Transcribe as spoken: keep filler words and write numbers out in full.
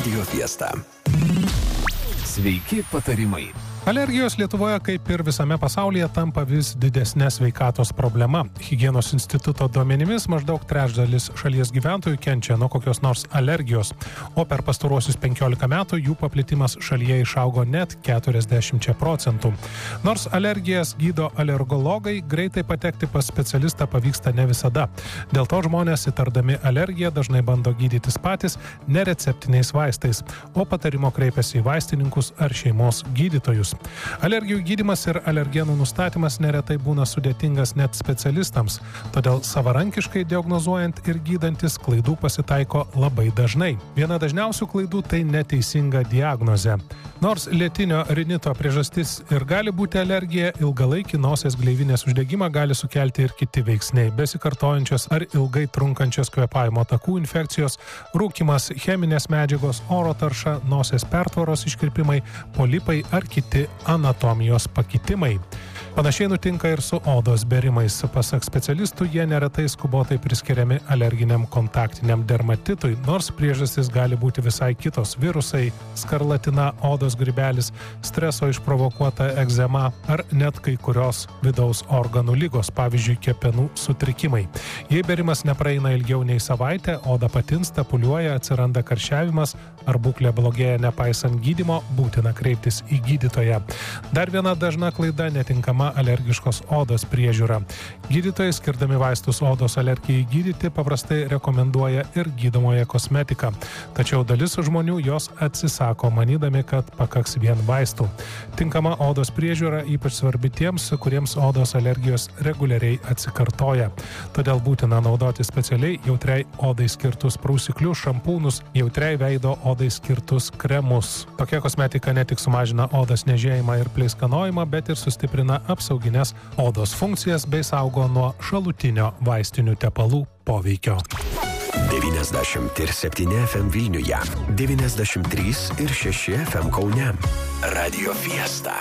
Radio Fiesta. Sveiki patarimai. Alergijos Lietuvoje, kaip ir visame pasaulyje, tampa vis didesnė sveikatos problema. Higienos instituto duomenimis maždaug trečdalis šalies gyventojų kenčia nuo kokios nors alergijos, o per pastaruosius penkiolika metų jų paplitimas šalyje išaugo net keturiasdešimt procentų. Nors alergijas gydo alergologai, greitai patekti pas specialistą pavyksta ne visada. Dėl to žmonės įtardami alergiją dažnai bando gydytis patys nereceptiniais vaistais, o patarimo kreipiasi į vaistininkus ar šeimos gydytojus. Alergijų gydymas ir alergenų nustatymas neretai būna sudėtingas net specialistams, todėl savarankiškai diagnozuojant ir gydantis klaidų pasitaiko labai dažnai. Viena dažniausių klaidų tai neteisinga diagnozė. Nors lėtinio rinito priežastis ir gali būti alergija, ilgalaikį nosies gleivinės uždegimą gali sukelti ir kiti veiksniai, besikartojančios ar ilgai trunkančios kvėpavimo takų infekcijos, rūkymas, cheminės medžiagos, oro tarša, nosies pertvaros iškirpimai, polipai ar kiti anatomijos pakitimai. Panašiai nutinka ir su odos bėrimais. Pasak specialistų, jie neretai skubotai priskiriami alerginiam kontaktiniam dermatitui, nors priežastys gali būti visai kitos: virusai, skarlatina, odos grybelis, streso išprovokuota egzema ar net kai kurios vidaus organų ligos, pavyzdžiui, kepenų sutrikimai. Jei bėrimas nepraeina ilgiau nei savaitę, oda patinsta, pūliuoja, atsiranda karščiavimas ar būklė blogėja nepaisant gydymo, būtina kreiptis į gydytoją. Dar viena dažna klaida – netinkama alergiškos odos priežiūra. Gydytojai, skirdami vaistus odos alergijai gydyti, paprastai rekomenduoja ir gydomąją kosmetiką. Tačiau dalis žmonių jos atsisako, manydami, kad pakaks vien vaistų. Tinkama odos priežiūra ypač svarbi tiems, kuriems odos alergijos reguliariai atsikartoja. Todėl būtina naudoti specialiai jautriai odai skirtus prausiklius, šampūnus, jautriai veido odai skirtus kremus. Tokia kosmetika ne tik sumažina odos niežėjimą ir pleiskanojimą, bet ir sustiprina apsauginės odos funkcijas bei saugo nuo šalutinio vaistinių tepalų poveikio. devyniasdešimt septyni F M Vilniuje, devyniasdešimt trys ir šeši F M Kaune. Radio Fiesta.